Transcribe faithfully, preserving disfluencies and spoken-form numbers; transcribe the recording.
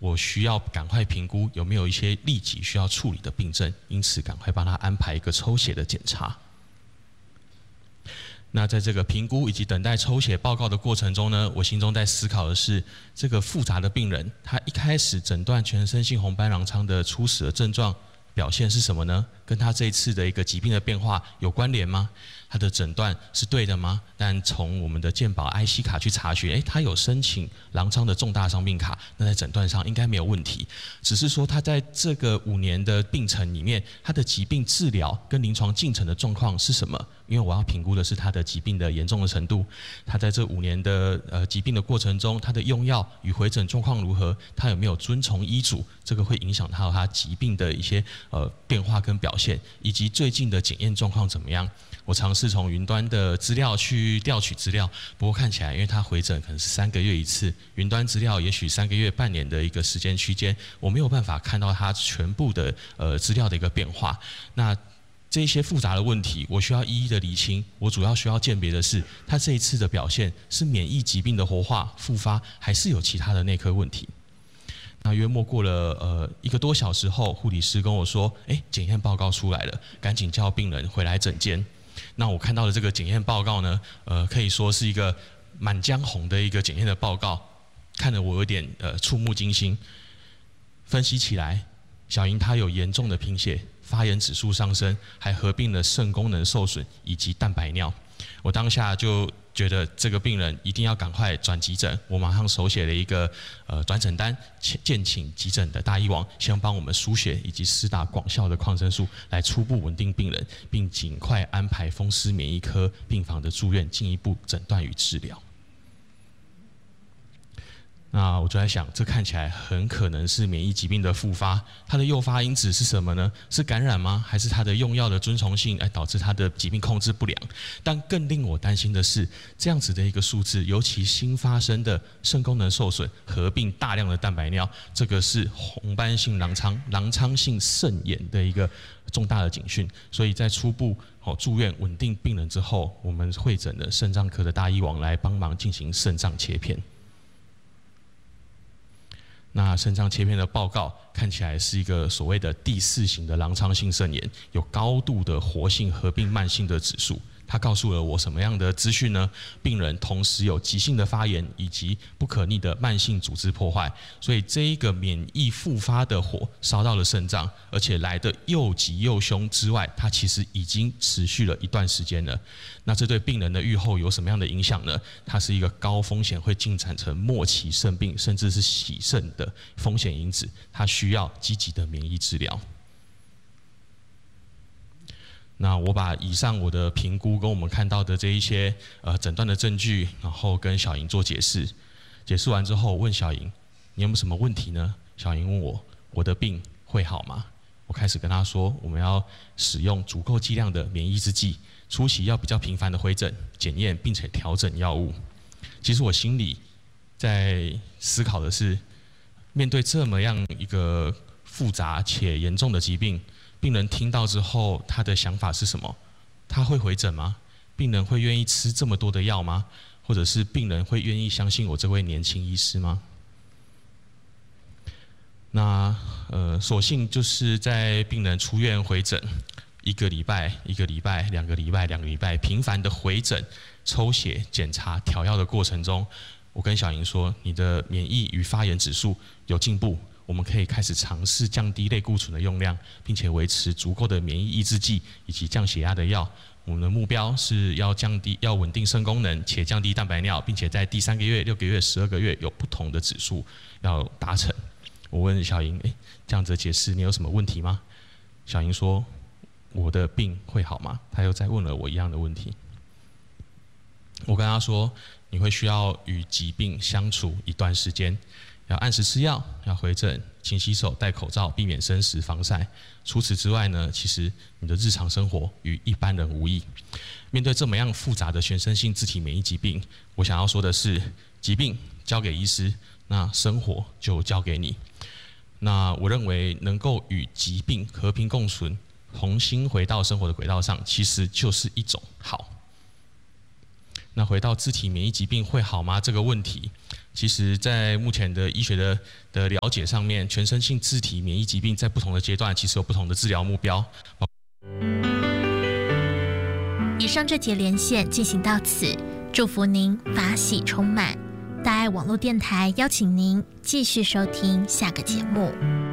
我需要赶快评估有没有一些立即需要处理的病症，因此赶快帮他安排一个抽血的检查。那在这个评估以及等待抽血报告的过程中呢，我心中在思考的是，这个复杂的病人，他一开始诊断全身性红斑狼疮的初始的症状表现是什么呢？跟他这一次的一个疾病的变化有关联吗？他的诊断是对的吗？但从我们的健保 I C 卡去查询，诶，他有申请狼疮的重大伤病卡，那在诊断上应该没有问题。只是说他在这个五年的病程里面，他的疾病治疗跟临床进程的状况是什么？因为我要评估的是他的疾病的严重的程度，他在这五年的呃疾病的过程中，他的用药与回诊状况如何？他有没有遵从医嘱？这个会影响到他疾病的一些呃变化跟表现，以及最近的检验状况怎么样？我尝试从云端的资料去调取资料，不过看起来，因为他回诊可能是三个月一次，云端资料也许三个月、半年的一个时间区间，我没有办法看到他全部的呃资料的一个变化。那这些复杂的问题，我需要一一的厘清。我主要需要鉴别的是，他这一次的表现是免疫疾病的活化复发，还是有其他的内科问题？那约莫过了呃一个多小时后，护理师跟我说：“哎，检验报告出来了，赶紧叫病人回来诊间。”那我看到的这个检验报告呢，呃，可以说是一个满江红的一个检验的报告，看得我有点呃触目惊心。分析起来，小莹她有严重的贫血，发炎指数上升，还合并了肾功能受损以及蛋白尿。我当下就觉得这个病人一定要赶快转急诊，我马上手写了一个呃转诊单，建请急诊的大医王先帮我们输血以及施打广效的抗生素，来初步稳定病人，并尽快安排风湿免疫科病房的住院，进一步诊断与治疗。那我就在想，这看起来很可能是免疫疾病的复发，它的诱发因子是什么呢？是感染吗？还是它的用药的遵从性，哎，导致它的疾病控制不良？但更令我担心的是，这样子的一个数字，尤其新发生的肾功能受损，合并大量的蛋白尿，这个是红斑性狼疮、狼疮性肾炎的一个重大的警讯。所以在初步好住院稳定病人之后，我们会诊了肾脏科的大医王来帮忙进行肾脏切片。那肾脏切片的报告看起来是一个所谓的第四型的狼疮性肾炎，有高度的活性合并慢性的指数。它告诉了我什么样的资讯呢？病人同时有急性的发炎以及不可逆的慢性组织破坏，所以这一个免疫复发的火烧到了肾脏，而且来得又急又凶之外，它其实已经持续了一段时间了。那这对病人的预后有什么样的影响呢？它是一个高风险会进展成末期肾病，甚至是洗肾的风险因子，它需要积极的免疫治疗。那我把以上我的评估跟我们看到的这一些呃诊断的证据，然后跟小莹做解释。解释完之后，问小莹：“你有没有什么问题呢？”小莹问我：“我的病会好吗？”我开始跟她说：“我们要使用足够剂量的免疫制剂，初期要比较频繁的回诊检验，并且调整药物。”其实我心里在思考的是，面对这么样一个复杂且严重的疾病。病人听到之后，他的想法是什么？他会回诊吗？病人会愿意吃这么多的药吗？或者是病人会愿意相信我这位年轻医师吗？那呃，所幸就是在病人出院回诊一个礼拜、一个礼拜、两个礼拜、两个礼拜，频繁的回诊、抽血、检查、调药的过程中，我跟小莹说，你的免疫与发炎指数有进步。我们可以开始尝试降低类固醇的用量，并且维持足够的免疫抑制剂以及降血压的药。我们的目标是要降低、要稳定肾功能，且降低蛋白尿，并且在第三个月、六个月、十二个月有不同的指数要达成。我问小莹：“哎，这样子的解释你有什么问题吗？”小莹说：“我的病会好吗？”她又再问了我一样的问题。我跟她说：“你会需要与疾病相处一段时间。”要按时吃药，要回诊，勤洗手，戴口罩，避免生食、防晒。除此之外呢，其实你的日常生活与一般人无异。面对这么样复杂的全身性自体免疫疾病，我想要说的是，疾病交给医师，那生活就交给你。那我认为能够与疾病和平共存，重新回到生活的轨道上，其实就是一种好。那回到自体免疫疾病会好吗这个问题， 其实在目前的医学的的了解上面，全身性自体免疫疾病在不同的阶段其实有不同的治疗目标。 以上这节连线进行到此，祝福您法喜充满。大爱网络电台邀请您继续收听下个节目。